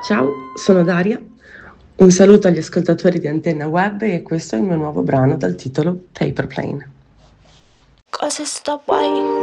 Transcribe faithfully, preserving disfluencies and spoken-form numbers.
Ciao, sono Daria. Un saluto agli ascoltatori di Antenna Web e questo è il mio nuovo brano dal titolo Paper Plane. Cose sta guai.